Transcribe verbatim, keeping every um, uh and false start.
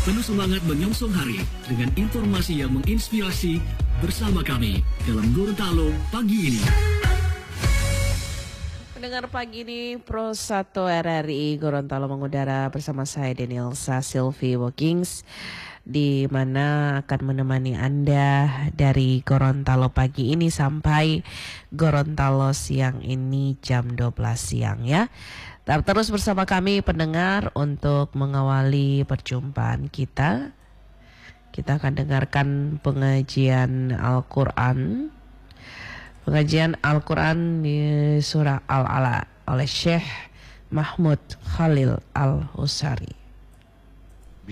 Penuh semangat menyongsong hari dengan informasi yang menginspirasi bersama kami dalam Gorontalo pagi ini. Pendengar pagi ini Pro satu R R I Gorontalo mengudara bersama saya Danielsa Sylvie Walkings, di mana akan menemani Anda dari Gorontalo pagi ini sampai Gorontalo siang ini jam dua belas siang ya. Tetap terus bersama kami pendengar untuk mengawali perjumpaan kita. Kita akan dengarkan pengajian Al-Quran. Pengajian Al-Quran di surah Al-Ala oleh Syekh Mahmud Khalil Al-Husari.